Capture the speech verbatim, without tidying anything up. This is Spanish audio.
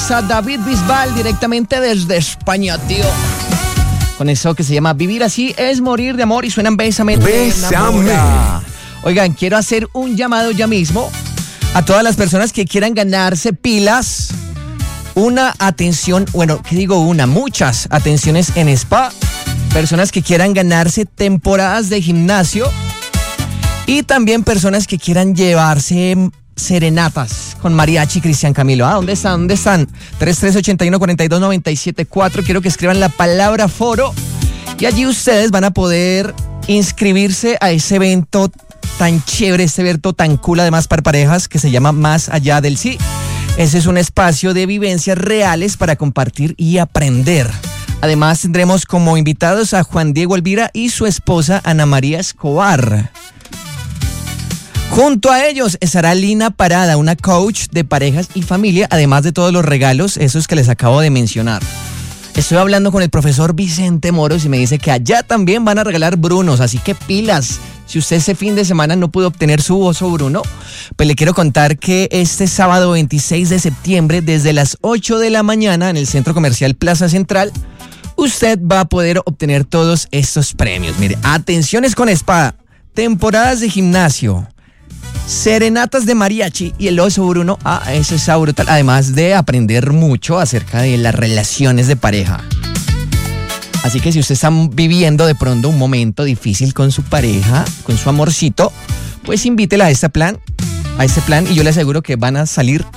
tenemos a David Bisbal directamente desde España, tío. Con eso que se llama Vivir así es morir de amor y suenan Bésame. Bésame. Oigan, quiero hacer un llamado ya mismo a todas las personas que quieran ganarse pilas. Una atención, bueno, ¿qué digo una? Muchas atenciones en spa. Personas que quieran ganarse temporadas de gimnasio. Y también personas que quieran llevarse serenatas con mariachi Cristian Camilo. Ah, ¿dónde están? ¿Dónde están? tres tres ocho uno, cuatro dos nueve siete cuatro. Quiero que escriban la palabra foro. Y allí ustedes van a poder inscribirse a ese evento tan chévere, ese evento tan cool además para parejas que se llama Más Allá del Sí. Ese es un espacio de vivencias reales para compartir y aprender. Además tendremos como invitados a Juan Diego Elvira y su esposa Ana María Escobar. Junto a ellos estará Lina Parada, una coach de parejas y familia, además de todos los regalos, esos que les acabo de mencionar. Estoy hablando con el profesor Vicente Moros y me dice que allá también van a regalar Brunos, así que pilas. Si usted ese fin de semana no pudo obtener su oso Bruno, pues le quiero contar que este sábado veintiséis de septiembre, desde las ocho de la mañana en el Centro Comercial Plaza Central, usted va a poder obtener todos estos premios. Mire, atenciones con espada, temporadas de gimnasio, serenatas de mariachi y el oso Bruno. Ah, eso es brutal. Además de aprender mucho acerca de las relaciones de pareja. Así que si usted está viviendo de pronto un momento difícil con su pareja, con su amorcito, pues invítela a este plan, a este plan y yo le aseguro que van a salir